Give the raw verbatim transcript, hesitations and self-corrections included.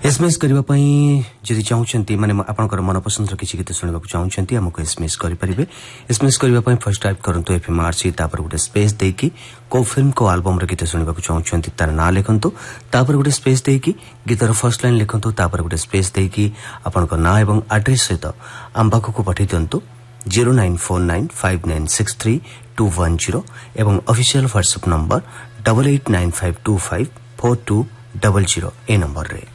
SMS करबा पई जदि चाहउछंती माने आपनकर मनपसंद किछि गीत सुनिबा चाहउछंती हमको एसएमएस करि परिबे। एसएमएस करबा पई फर्स्ट टाइप करंतु एफएमआरसी तापर गुटे स्पेस देकी को फिल्म को एल्बम रे गीत सुनिबा चाहउछंती तार ना लिखंतु तापर गुटे स्पेस देकी गीतर फर्स्ट लाइन लिखंतु तापर गुटे स्पेस देकी आपनकर ना एवं एड्रेस सहित आंबाको को पठि दियंतु zero nine four nine five nine six three two one zero एवं official WhatsApp number eight eight nine five two five four two zero zero ए नंबर रे।